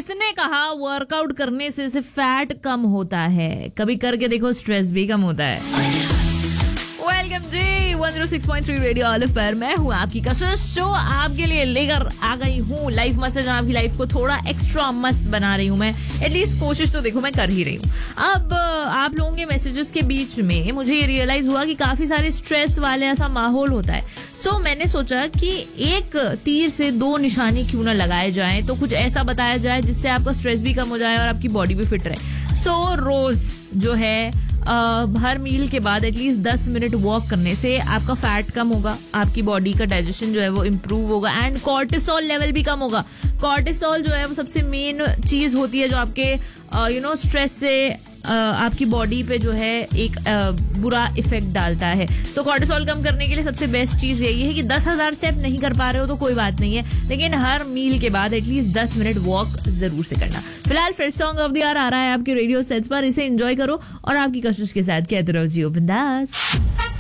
किसने कहा वर्कआउट करने से सिर्फ फैट कम होता है? कभी करके देखो, स्ट्रेस भी कम होता है। वेलकम जी 106.3 रेडियो ऑलिव पर मैं हूँ आपकी कशिश। शो आपके लिए लेकर आ गई हूँ लाइफ मस्त है, जहाँ आपकी लाइफ को थोड़ा एक्स्ट्रा मस्त बना रही हूँ मैं। एटलीस्ट कोशिश तो देखो मैं कर ही रही हूँ। अब आप लोगों के मैसेजेस के बीच में मुझे ये रियलाइज हुआ कि काफी सारे स्ट्रेस वाले ऐसा माहौल होता है। सो मैंने सोचा कि एक तीर से दो निशाने क्यों ना लगाए जाएं, तो कुछ ऐसा बताया जाए जिससे आपका स्ट्रेस भी कम हो जाए और आपकी बॉडी भी फिट रहे। सो रोज जो है हर मील के बाद एटलीस्ट 10 मिनट वॉक करने से आपका फैट कम होगा, आपकी बॉडी का डाइजेशन जो है वो इम्प्रूव होगा एंड कॉर्टिसोल लेवल भी कम होगा। कॉर्टिसोल जो है वो सबसे मेन चीज होती है जो आपके स्ट्रेस से आपकी बॉडी पे जो है एक बुरा इफेक्ट डालता है। सो कॉर्टिसोल कम करने के लिए सबसे बेस्ट चीज यही है कि 10,000 स्टेप नहीं कर पा रहे हो तो कोई बात नहीं है, लेकिन हर मील के बाद एटलीस्ट 10 मिनट वॉक जरूर से करना। फिलहाल first song of the year आ रहा है आपके रेडियो सेट्स पर, इसे एंजॉय करो और आपकी कोशिश के साथ कहते रहो जियो बिंदास।